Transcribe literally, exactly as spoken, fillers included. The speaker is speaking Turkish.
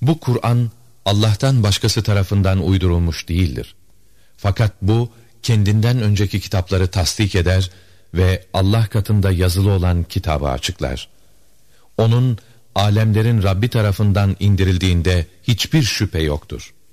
Bu Kur'an Allah'tan başkası tarafından uydurulmuş değildir. Fakat bu kendinden önceki kitapları tasdik eder ve Allah katında yazılı olan kitabı açıklar. Onun alemlerin Rabbi tarafından indirildiğinde hiçbir şüphe yoktur.